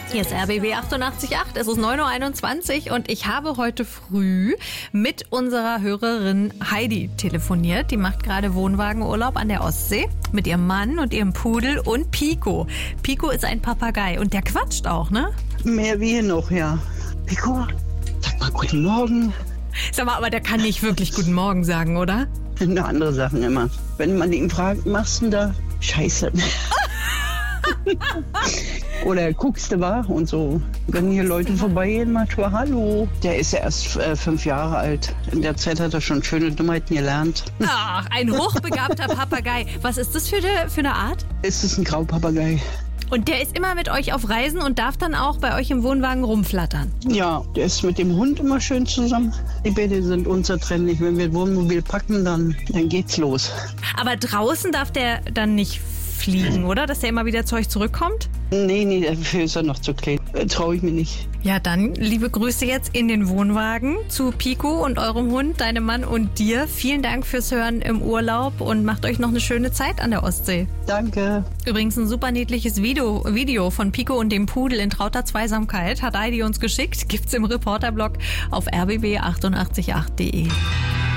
Hier ist RBB 88.8, es ist 9.21 Uhr und ich habe heute früh mit unserer Hörerin Heidi telefoniert. Die macht gerade Wohnwagenurlaub an der Ostsee mit ihrem Mann und ihrem Pudel und Pico. Pico ist ein Papagei und der quatscht auch, ne? Mehr wie noch, ja. Pico, sag mal guten Morgen. Sag mal, aber der kann nicht wirklich guten Morgen sagen, oder? Nur andere Sachen immer. Wenn man ihn fragt, machst du da? Scheiße. Oder guckst du mal und so. Wenn hier Leute vorbeigehen, manchmal hallo. Der ist ja erst 5 Jahre alt. In der Zeit hat er schon schöne Dummheiten gelernt. Ach, ein hochbegabter Papagei. Was ist das für eine Art? Es ist ein Graupapagei. Und der ist immer mit euch auf Reisen und darf dann auch bei euch im Wohnwagen rumflattern? Ja, der ist mit dem Hund immer schön zusammen. Die beiden sind unzertrennlich. Wenn wir ein Wohnmobil packen, dann geht's los. Aber draußen darf der dann nicht fliegen, oder? Dass der immer wieder zu euch zurückkommt? Nee, dafür ist er noch zu klein. Traue ich mir nicht. Ja, dann liebe Grüße jetzt in den Wohnwagen zu Pico und eurem Hund, deinem Mann und dir. Vielen Dank fürs Hören im Urlaub und macht euch noch eine schöne Zeit an der Ostsee. Danke. Übrigens ein super niedliches Video von Pico und dem Pudel in trauter Zweisamkeit hat Heidi uns geschickt. Gibt's im Reporterblog auf rbb888.de.